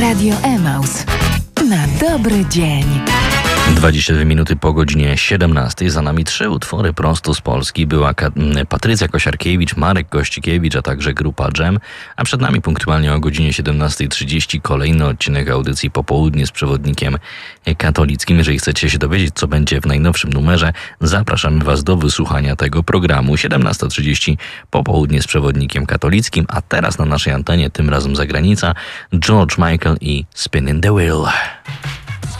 Radio Emaus. Na dobry dzień. 22 minuty po godzinie 17. Za nami 3 utwory prosto z Polski. Była Patrycja Kosiarkiewicz, Marek Kościkiewicz, a także grupa Dżem. A przed nami punktualnie o godzinie 17:30 kolejny odcinek audycji Popołudnie z przewodnikiem katolickim. Jeżeli chcecie się dowiedzieć, co będzie w najnowszym numerze, zapraszamy Was do wysłuchania tego programu. 17:30 Popołudnie z przewodnikiem katolickim, a teraz na naszej antenie, tym razem zagranica, George Michael i Spinning the Wheel.